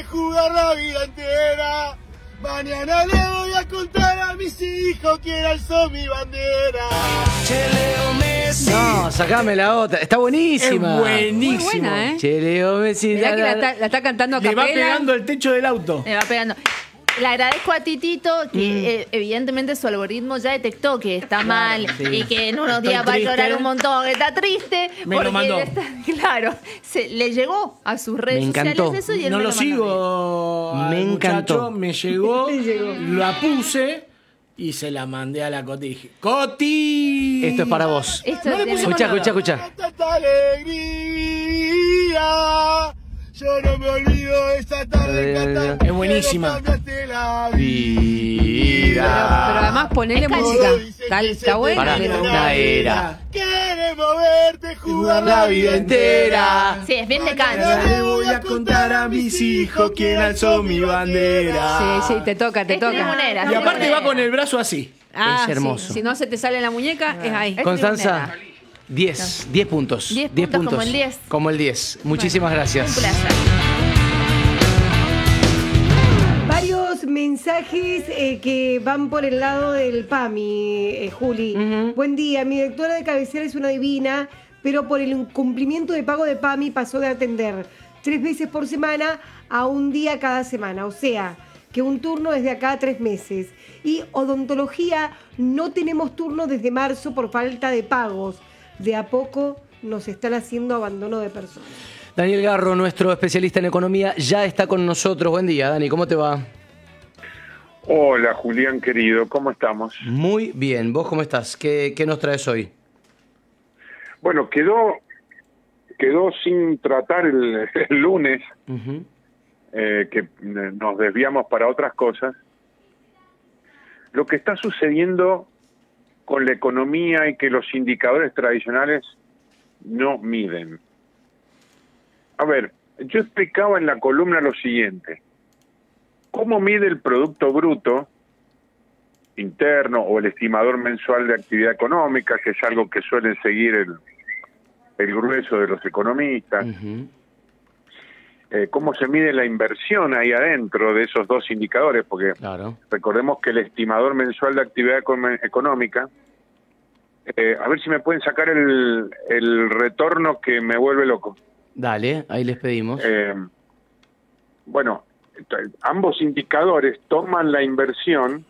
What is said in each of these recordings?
verte jugar la vida entera. Mañana le voy a contar a mis hijos quién alzó mi bandera. Che, Leo Messi. No, sacame la otra. Está buenísima. Es buenísimo. Muy buena, ¿eh? Che, Leo Messi. Mirá que la está cantando a Le capela. va pegando el techo del auto. Le va pegando. Le agradezco a Titito que evidentemente su algoritmo ya detectó que está mal sí. y que en unos días Estoy va a triste. llorar un montón, que está triste. Me lo mandó. Claro, le llegó a sus redes Me sociales encantó. eso y él No me lo mandó a mí. sigo. Me al encantó. muchacho, me llegó, la puse y se la mandé a la Coti. Dije, ¡Coti! Esto es para vos. Esto No le es de- pusimos Escucha, nada. escucha. Tanta alegría. Yo no me olvido de esa tarde cantando. Es buenísima. Cambiaste la Pero Vida. además ponele Es música. calle. Está buena, Pará, pero... una era. Queremos verte jugar La vida entera. Sí, es bien de Mañana cancha. le voy a contar a mis hijos quién alzó mi bandera. Sí, te toca, Es tribunera. Y aparte va con el brazo así. Ah, Es hermoso. sí. Si no se te sale la muñeca, es ahí. Es Constanza, tribunera. 10 puntos. 10 puntos como el 10. Como el 10. Muchísimas gracias. Un placer. Varios mensajes que van por el lado del PAMI, Juli. Buen día, mi directora de cabecera es una divina, pero por el incumplimiento de pago de PAMI pasó de atender 3 veces por semana a un día cada semana. O sea, que un turno es de acá a 3 meses. Y odontología, no tenemos turno desde marzo por falta de pagos. De a poco nos están haciendo abandono de personas. Daniel Garro, nuestro especialista en economía, ya está con nosotros. Buen día, Dani, ¿cómo te va? Hola, Julián querido, ¿cómo estamos? Muy bien. ¿Vos cómo estás? ¿Qué nos traes hoy? Bueno, quedó sin tratar el lunes, Ujú. que nos desviamos para otras cosas, lo que está sucediendo con la economía y que los indicadores tradicionales no miden. A ver, yo explicaba en la columna lo siguiente. ¿Cómo mide el Producto Bruto interno o el estimador mensual de actividad económica, que es algo que suelen seguir el grueso de los economistas? Ujú. ¿Cómo se mide la inversión ahí adentro de esos dos indicadores? Porque Claro. recordemos que el estimador mensual de actividad económica, a ver si me pueden sacar el retorno que me vuelve loco. Dale, ahí les pedimos. Bueno, ambos indicadores toman la inversión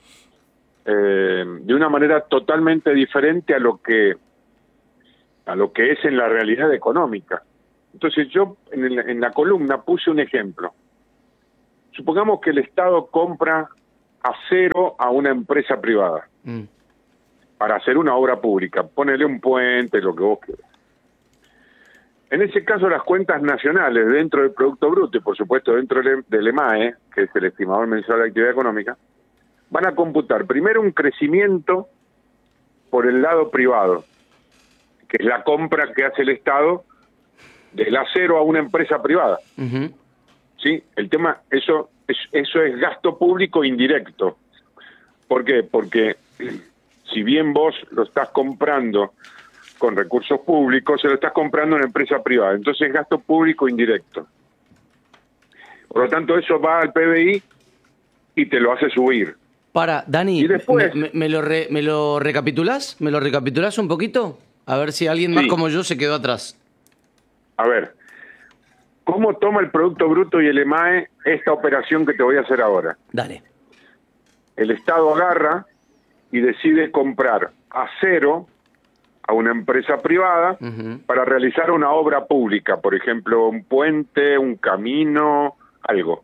de una manera totalmente diferente a lo que es en la realidad económica. Entonces yo en la columna puse un ejemplo. Supongamos que el Estado compra acero a una empresa privada para hacer una obra pública, ponele un puente, lo que vos quieras. En ese caso, las cuentas nacionales dentro del Producto Bruto y, por supuesto, dentro del EMAE, que es el estimador mensual de actividad económica, van a computar primero un crecimiento por el lado privado, que es la compra que hace el Estado del acero a una empresa privada. Ujú. ¿Sí? El tema, eso es gasto público indirecto. ¿Por qué? Porque si bien vos lo estás comprando con recursos públicos, se lo estás comprando en una empresa privada. Entonces es gasto público indirecto. Por lo tanto, eso va al PBI y te lo hace subir. Para, Dani, Y después- ¿me lo recapitulás? ¿Me lo recapitulás un poquito? A ver si alguien más Sí. como yo se quedó atrás. A ver, ¿cómo toma el Producto Bruto y el EMAE esta operación que te voy a hacer ahora? Dale. El Estado agarra y decide comprar acero a una empresa privada Ujú. para realizar una obra pública, por ejemplo, un puente, un camino, algo.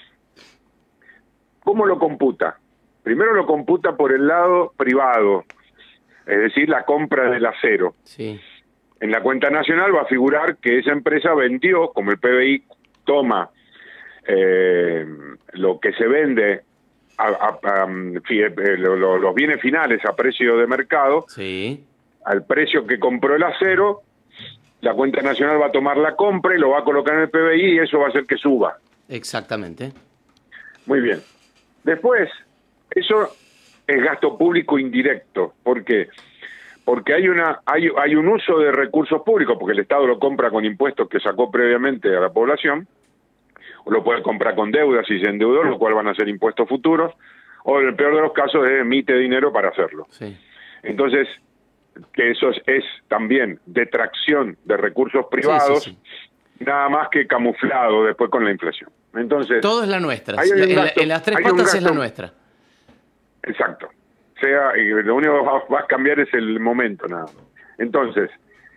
¿Cómo lo computa? Primero lo computa por el lado privado, es decir, la compra del acero. Sí. En la cuenta nacional va a figurar que esa empresa vendió, como el PBI toma lo que se vende, los bienes finales a precio de mercado, Sí. al precio que compró el acero, la cuenta nacional va a tomar la compra y lo va a colocar en el PBI y eso va a hacer que suba. Exactamente. Muy bien. Después, eso es gasto público indirecto. ¿Por qué? Porque hay un uso de recursos públicos, porque el Estado lo compra con impuestos que sacó previamente a la población, o lo puede comprar con deuda si se endeudó, lo cual van a ser impuestos futuros, o en el peor de los casos emite dinero para hacerlo. Sí. Entonces, que eso es también detracción de recursos privados, Sí, sí, sí. nada más que camuflado después con la inflación. Entonces, Todo es la nuestra. ahí hay un gasto, En las tres hay un patas es la gasto. nuestra. Exacto. Y lo único que va a cambiar es el momento, nada más. Entonces,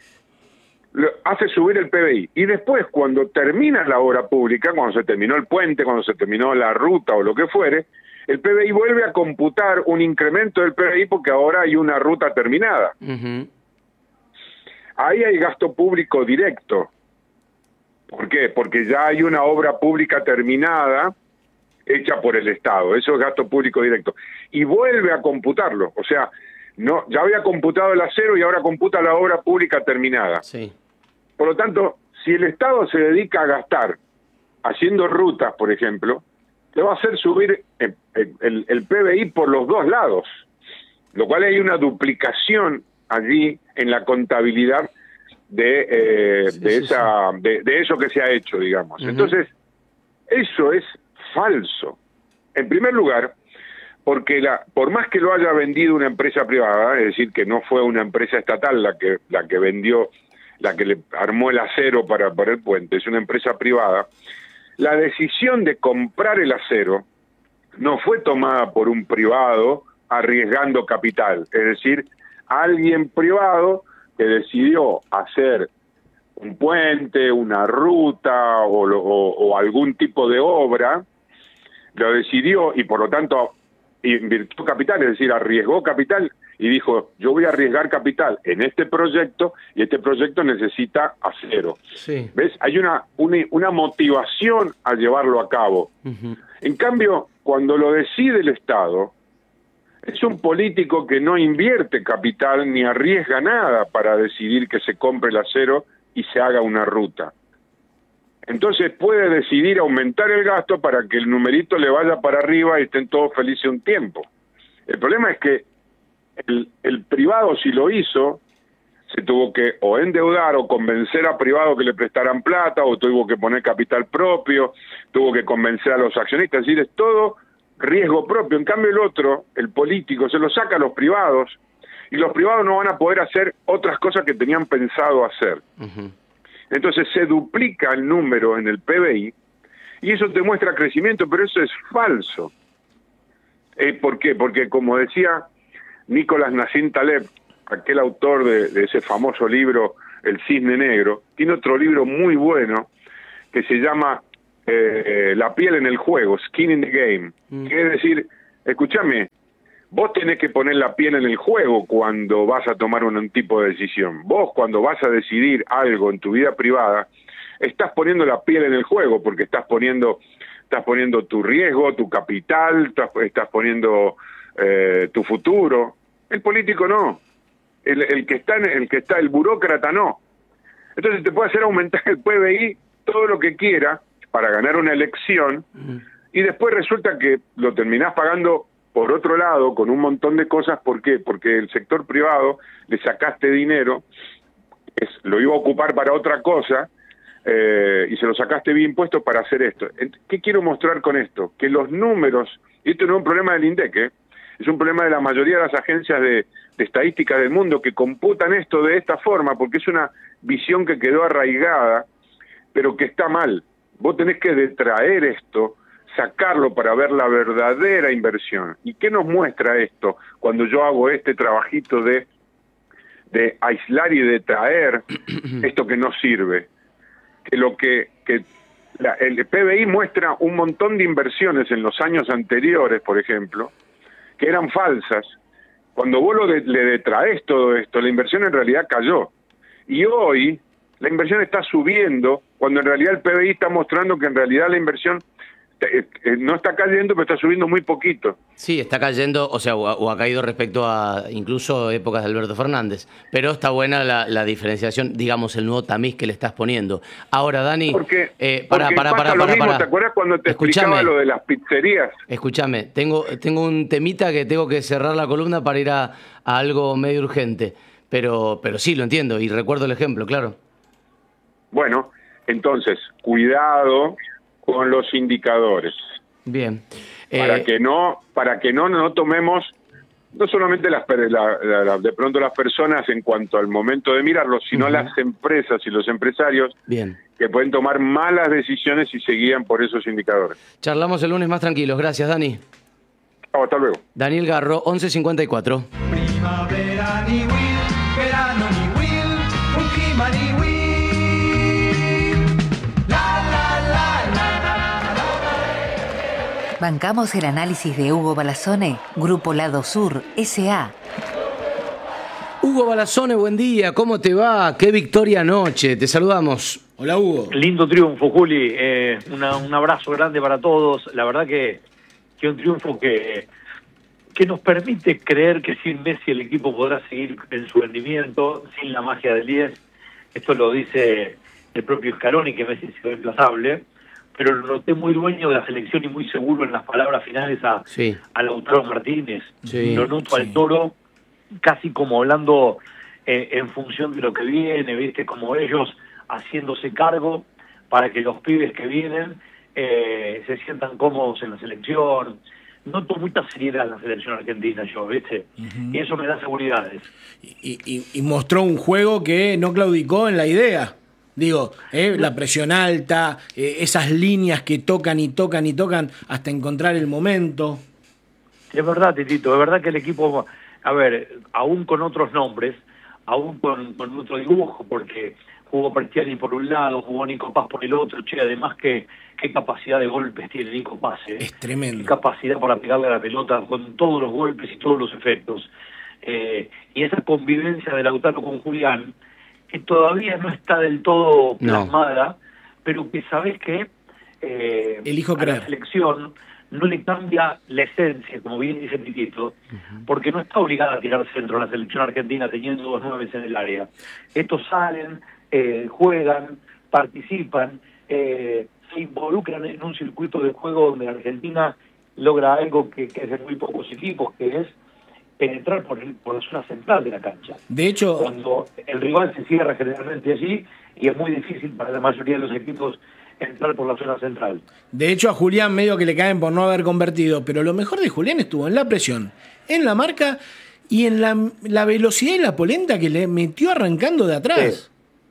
hace subir el PBI. Y después, cuando termina la obra pública, cuando se terminó el puente, cuando se terminó la ruta o lo que fuere, el PBI vuelve a computar un incremento del PBI porque ahora hay una ruta terminada. Ujú. Ahí hay gasto público directo. ¿Por qué? Porque ya hay una obra pública terminada hecha por el Estado. Eso es gasto público directo. Y vuelve a computarlo. O sea, no, ya había computado el acero y ahora computa la obra pública terminada. Sí. Por lo tanto, si el Estado se dedica a gastar haciendo rutas, por ejemplo, le va a hacer subir el PBI por los dos lados, lo cual hay una duplicación allí en la contabilidad de eso que se ha hecho, digamos. Ujú. Entonces, eso es falso. En primer lugar, porque por más que lo haya vendido una empresa privada, es decir, que no fue una empresa estatal la que vendió, la que le armó el acero para el puente, es una empresa privada, la decisión de comprar el acero no fue tomada por un privado arriesgando capital, es decir, alguien privado que decidió hacer un puente, una ruta o algún tipo de obra, lo decidió y por lo tanto invirtió capital, es decir, arriesgó capital y dijo, yo voy a arriesgar capital en este proyecto y este proyecto necesita acero. Sí. ¿Ves? Hay una motivación a llevarlo a cabo. Ujú. En cambio, cuando lo decide el Estado, es un político que no invierte capital ni arriesga nada para decidir que se compre el acero y se haga una ruta. Entonces puede decidir aumentar el gasto para que el numerito le vaya para arriba y estén todos felices un tiempo. El problema es que el privado, si lo hizo, se tuvo que o endeudar o convencer a privados que le prestaran plata, o tuvo que poner capital propio, tuvo que convencer a los accionistas, es decir, es todo riesgo propio. En cambio el otro, el político, se lo saca a los privados y los privados no van a poder hacer otras cosas que tenían pensado hacer. Ujú. Entonces se duplica el número en el PBI y eso te muestra crecimiento, pero eso es falso. ¿Por qué? Porque como decía Nicolás Nassim Taleb, aquel autor de ese famoso libro El Cisne Negro, tiene otro libro muy bueno que se llama La piel en el juego, Skin in the Game, que es decir, escúchame, vos tenés que poner la piel en el juego cuando vas a tomar un tipo de decisión. Vos cuando vas a decidir algo en tu vida privada, estás poniendo la piel en el juego porque estás poniendo tu riesgo, tu capital, estás poniendo tu futuro. El político no. El burócrata no. Entonces te puede hacer aumentar el PBI todo lo que quiera para ganar una elección y después resulta que lo terminás pagando por otro lado con un montón de cosas. ¿Por qué? Porque el sector privado le sacaste dinero, lo iba a ocupar para otra cosa y se lo sacaste vía impuestos para hacer esto. ¿Qué quiero mostrar con esto? Que los números, y esto no es un problema del INDEC, es un problema de la mayoría de las agencias de estadística del mundo que computan esto de esta forma, porque es una visión que quedó arraigada, pero que está mal. Vos tenés que detraer esto, sacarlo para ver la verdadera inversión. ¿Y qué nos muestra esto cuando yo hago este trabajito de aislar y de traer esto que no sirve? El PBI muestra un montón de inversiones en los años anteriores, por ejemplo, que eran falsas. Cuando vos le detraes todo esto, la inversión en realidad cayó. Y hoy la inversión está subiendo, cuando en realidad el PBI está mostrando que en realidad la inversión no está cayendo, pero está subiendo muy poquito. Sí, está cayendo, o sea, o ha caído respecto a incluso épocas de Alberto Fernández. Pero está buena la diferenciación, digamos, el nuevo tamiz que le estás poniendo. Ahora, Dani, Porque para. ¿Te acuerdas cuando te explicaba lo de las pizzerías? Escúchame, tengo un temita que tengo que cerrar la columna para ir a algo medio urgente. Pero sí, lo entiendo y recuerdo el ejemplo, claro. Bueno, entonces, cuidado con los indicadores. Bien. Para que no tomemos no solamente de pronto las personas en cuanto al momento de mirarlo, sino las empresas y los empresarios bien, que pueden tomar malas decisiones si se guían por esos indicadores. Charlamos el lunes más tranquilos. Gracias, Dani. Hasta luego. Daniel Garro, 11:54. Primavera ni Will, verano ni Will, un clima ni Will. Bancamos el análisis de Hugo Balazone, Grupo Lado Sur, S.A. Hugo Balazone, buen día, ¿cómo te va? Qué victoria anoche, te saludamos. Hola, Hugo. Lindo triunfo, Juli. Un abrazo grande para todos. La verdad que un triunfo que nos permite creer que sin Messi el equipo podrá seguir en su rendimiento, sin la magia del 10. Esto lo dice el propio Scaloni, que Messi es irreemplazable. Pero lo noté muy dueño de la selección y muy seguro en las palabras finales a Lautaro Martínez. Sí, lo noto al Toro casi como hablando en función de lo que viene, ¿viste? Como ellos haciéndose cargo para que los pibes que vienen se sientan cómodos en la selección. Noto mucha seriedad en la selección argentina yo, ¿viste? Y eso me da seguridades. Y mostró un juego que no claudicó en la idea. Digo, la presión alta, esas líneas que tocan y tocan y tocan hasta encontrar el momento. Es verdad, Titito, es verdad que el equipo, a ver, aún con otros nombres, aún con otro dibujo, porque jugó Pertiani por un lado, jugó Nico Paz por el otro, además qué capacidad de golpes tiene Nico Paz, Es tremendo. Qué capacidad para pegarle a la pelota con todos los golpes y todos los efectos. Y esa convivencia de Lautaro con Julián, que todavía no está del todo plasmada, pero que sabes que elijo a creer. La selección no le cambia la esencia, como bien dice Titito, porque no está obligada a tirar centro la selección argentina teniendo 2 9 en el área. Estos salen, juegan, participan, se involucran en un circuito de juego donde la Argentina logra algo que es de muy pocos equipos, que es penetrar por la zona central de la cancha. De hecho, cuando el rival se cierra generalmente allí, y es muy difícil para la mayoría de los equipos entrar por la zona central. De hecho, a Julián medio que le caen por no haber convertido, pero lo mejor de Julián estuvo en la presión, en la marca y en la velocidad y la polenta que le metió arrancando de atrás.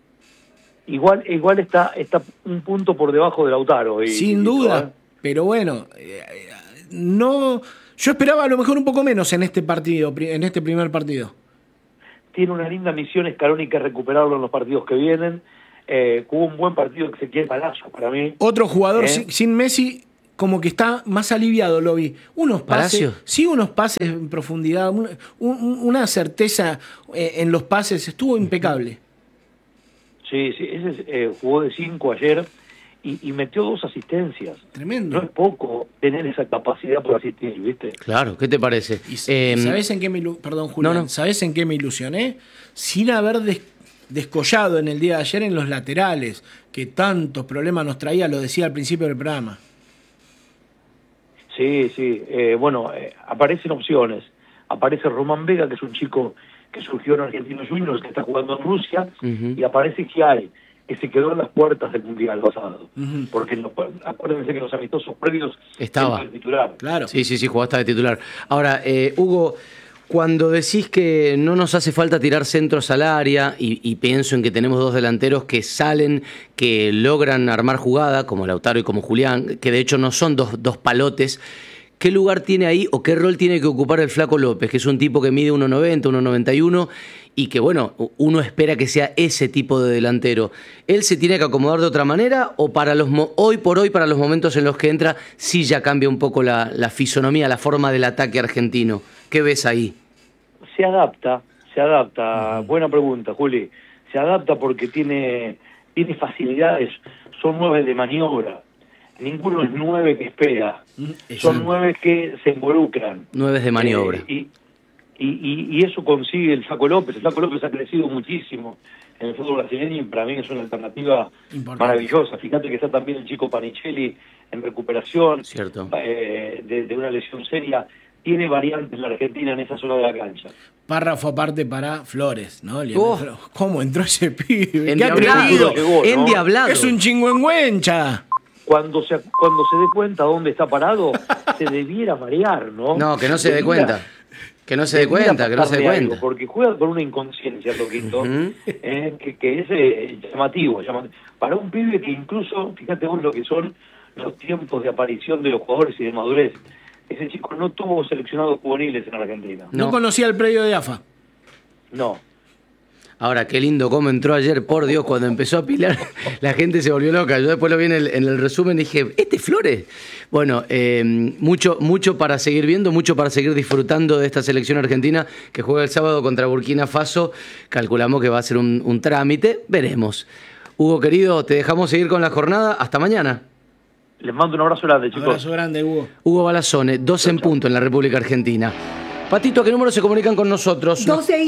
Sí. Igual está un punto por debajo de Lautaro. Sin duda, pero bueno, no... Yo esperaba a lo mejor un poco menos en este partido, en este primer partido. Tiene una linda misión Scaloni, que recuperarlo en los partidos que vienen. Jugó un buen partido Ezequiel Palacios para mí. Otro jugador sin Messi, como que está más aliviado, lo vi. Unos pases, unos pases en profundidad, una certeza en los pases, estuvo impecable. Sí, ese jugó de 5 ayer. Y metió 2 asistencias. Tremendo. No es poco tener esa capacidad por asistir, ¿viste? Claro, ¿qué te parece? ¿Sabés en qué Perdón, Julián. ¿Sabés en qué me ilusioné? Sin haber descollado en el día de ayer en los laterales, que tantos problemas nos traía, lo decía al principio del programa. Sí. Aparecen opciones. Aparece Román Vega, que es un chico que surgió en Argentinos Juniors, que está jugando en Rusia, y aparece Giai, que se quedó en las puertas del Mundial pasado. Porque acuérdense que en los amistosos previos estaba el titular. Claro. Sí, jugaste de titular. Ahora, Hugo, cuando decís que no nos hace falta tirar centros al área, y pienso en que tenemos 2 delanteros que salen, que logran armar jugada, como Lautaro y como Julián, que de hecho no son dos palotes, ¿qué lugar tiene ahí o qué rol tiene que ocupar el Flaco López, que es un tipo que mide 1,90, 1,91 y que, bueno, uno espera que sea ese tipo de delantero? ¿Él se tiene que acomodar de otra manera o para hoy por hoy, para los momentos en los que entra, sí ya cambia un poco la fisonomía, la forma del ataque argentino? ¿Qué ves ahí? Se adapta. Buena pregunta, Juli. Se adapta porque tiene facilidades, son 9 de maniobra. Ninguno es 9 que espera, son 9 que se involucran. 9 de maniobra. Y eso consigue el Flaco López. El Flaco López ha crecido muchísimo en el fútbol brasileño y para mí es una alternativa maravillosa. Fíjate que está también el chico Panichelli en recuperación. Cierto. De una lesión seria. Tiene variantes la Argentina en esa zona de la cancha. Párrafo aparte para Flores, ¿no? ¿Cómo entró ese pibe? Endiablado. Endiablado. Es un chingüengüencha. cuando se dé cuenta dónde está parado, se debiera marear, ¿no? No, que no se dé cuenta. Que no se dé cuenta, que no se dé cuenta. Porque juega con una inconsciencia, Toquito, que es llamativo. Para un pibe que incluso, fíjate vos lo que son los tiempos de aparición de los jugadores y de madurez. Ese chico no tuvo seleccionados juveniles en Argentina. No conocía el predio de AFA. No. Ahora, qué lindo cómo entró ayer, por Dios, cuando empezó a pilar, la gente se volvió loca. Yo después lo vi en el resumen y dije, ¿este Flores? Bueno, mucho para seguir viendo, mucho para seguir disfrutando de esta selección argentina que juega el sábado contra Burkina Faso. Calculamos que va a ser un trámite, veremos. Hugo, querido, te dejamos seguir con la jornada. Hasta mañana. Les mando un abrazo grande, chicos. Un abrazo grande, Hugo. Hugo Balazzone, 2 en punto en la República Argentina. Patito, ¿a qué número se comunican con nosotros?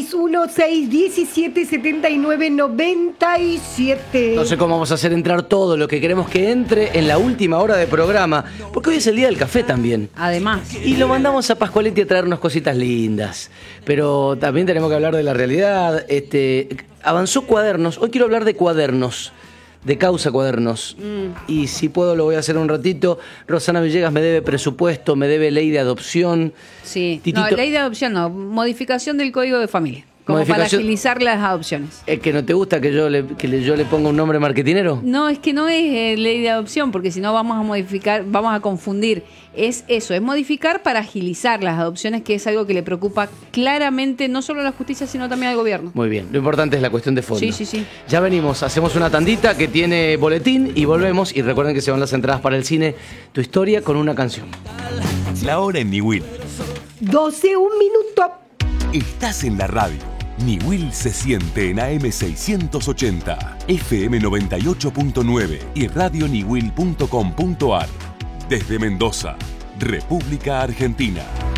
261-617-7997. No sé cómo vamos a hacer entrar todo lo que queremos que entre en la última hora de programa, porque hoy es el día del café también. Además. Y lo mandamos a Pascualetti a traernos cositas lindas. Pero también tenemos que hablar de la realidad. Avanzó Cuadernos. Hoy quiero hablar de cuadernos. De Causa Cuadernos. Y si puedo lo voy a hacer un ratito. Rosana Villegas me debe presupuesto, me debe ley de adopción. Sí, Titito, no, ley de adopción no, modificación del Código de Familia. Como para agilizar las adopciones. ¿Es que no te gusta que yo le ponga un nombre marketinero? No, es que no es ley de adopción, porque si no vamos a modificar, vamos a confundir. Es eso, es modificar para agilizar las adopciones, que es algo que le preocupa claramente no solo a la justicia, sino también al gobierno. Muy bien, lo importante es la cuestión de fondo. Sí. Ya venimos, hacemos una tandita que tiene boletín y volvemos. Y recuerden que se van las entradas para el cine. Tu historia con una canción. La hora en Niwil. 12, un minuto. Estás en la radio. Niwil se siente en AM 680, FM 98.9 y radioniwil.com.ar. Desde Mendoza, República Argentina.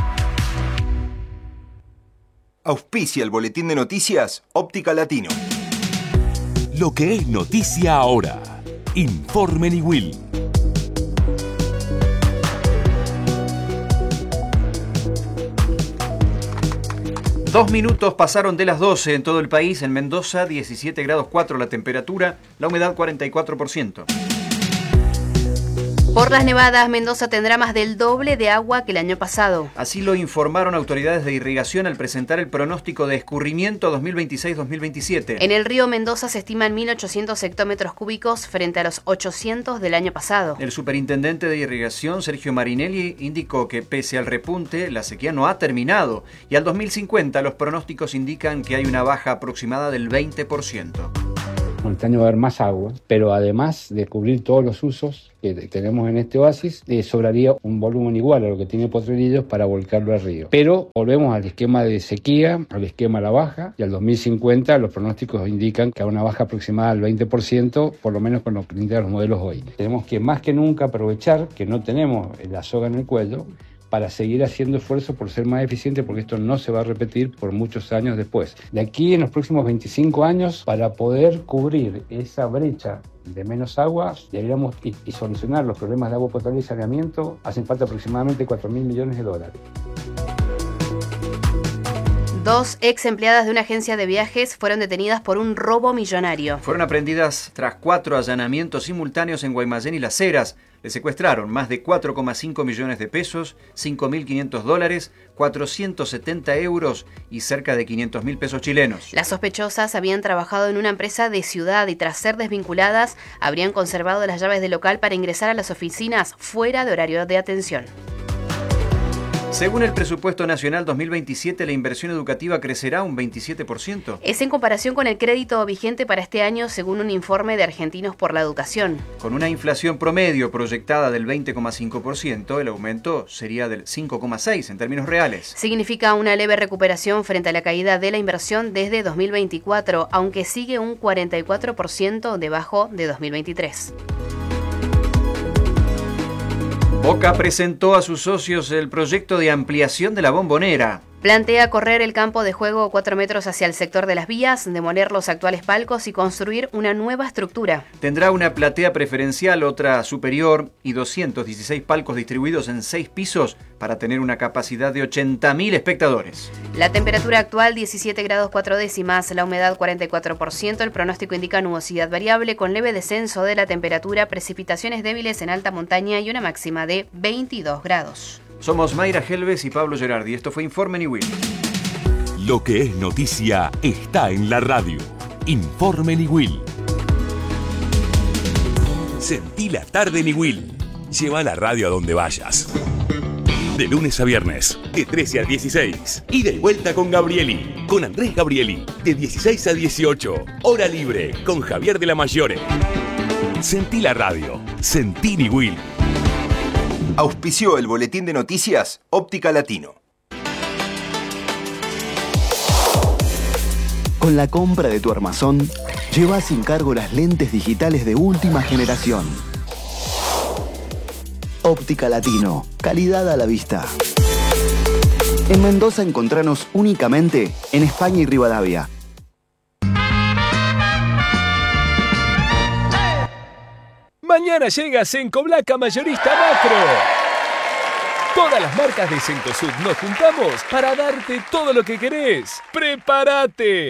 Auspicia el boletín de noticias Óptica Latino. Lo que es noticia ahora. Informe Niwil. Dos minutos pasaron de las 12 en todo el país. En Mendoza, 17 grados 4 la temperatura, la humedad 44%. Por las nevadas, Mendoza tendrá más del doble de agua que el año pasado. Así lo informaron autoridades de irrigación al presentar el pronóstico de escurrimiento 2026-2027. En el río Mendoza se estiman 1.800 hectómetros cúbicos frente a los 800 del año pasado. El superintendente de irrigación, Sergio Marinelli, indicó que pese al repunte, la sequía no ha terminado y al 2050 los pronósticos indican que hay una baja aproximada del 20%. Este año va a haber más agua, pero además de cubrir todos los usos que tenemos en este oasis, sobraría un volumen igual a lo que tiene Potrerillos para volcarlo al río. Pero volvemos al esquema de sequía, al esquema a la baja, y al 2050 los pronósticos indican que hay una baja aproximada del 20%, por lo menos con lo que indican los modelos hoy. Tenemos que más que nunca aprovechar que no tenemos la soga en el cuello, para seguir haciendo esfuerzos por ser más eficientes, porque esto no se va a repetir por muchos años después. De aquí en los próximos 25 años, para poder cubrir esa brecha de menos agua y solucionar los problemas de agua potable y saneamiento, hacen falta aproximadamente $4.000 millones. 2 ex empleadas de una agencia de viajes fueron detenidas por un robo millonario. Fueron aprendidas tras 4 allanamientos simultáneos en Guaymallén y Las Heras. Le secuestraron más de 4,5 millones de pesos, $5.500, 470 euros y cerca de 500.000 pesos chilenos. Las sospechosas habían trabajado en una empresa de ciudad y tras ser desvinculadas, habrían conservado las llaves del local para ingresar a las oficinas fuera de horario de atención. Según el presupuesto nacional 2027, la inversión educativa crecerá un 27%. Es en comparación con el crédito vigente para este año, según un informe de Argentinos por la Educación. Con una inflación promedio proyectada del 20,5%, el aumento sería del 5,6% en términos reales. Significa una leve recuperación frente a la caída de la inversión desde 2024, aunque sigue un 44% debajo de 2023. Boca presentó a sus socios el proyecto de ampliación de la Bombonera. Plantea correr el campo de juego 4 metros hacia el sector de las vías, demoler los actuales palcos y construir una nueva estructura. Tendrá una platea preferencial, otra superior y 216 palcos distribuidos en 6 pisos para tener una capacidad de 80.000 espectadores. La temperatura actual 17 grados 4 décimas, la humedad 44%, el pronóstico indica nubosidad variable con leve descenso de la temperatura, precipitaciones débiles en alta montaña y una máxima de 22 grados. Somos Mayra Helves y Pablo Gerardi. Esto fue Informe Niwil. Lo que es noticia está en la radio. Informe Niwil. Sentí la tarde Niwil. Lleva la radio a donde vayas. De lunes a viernes, de 13 a 16. Ida y vuelta con Gabrieli. Con Andrés Gabrieli. De 16 a 18. Hora libre con Javier de la Mayore. Sentí la radio. Sentí Niwil. Auspició el boletín de noticias Óptica Latino. Con la compra de tu armazón, lleva sin cargo las lentes digitales de última generación. Óptica Latino, calidad a la vista. En Mendoza encontranos únicamente en España y Rivadavia. Mañana llega Sencoblaca Mayorista Macro. Todas las marcas de Cencosud nos juntamos para darte todo lo que querés. ¡Prepárate!